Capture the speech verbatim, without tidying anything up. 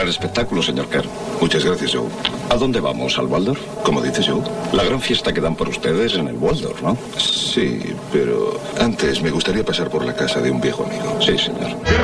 gran espectáculo, señor Kerr. Muchas gracias, Joe. ¿A dónde vamos? ¿Al Waldorf? ¿Cómo dices, Joe? La gran fiesta que dan por ustedes en el Waldorf, ¿no? Sí, pero antes me gustaría pasar por la casa de un viejo amigo. Sí, señor.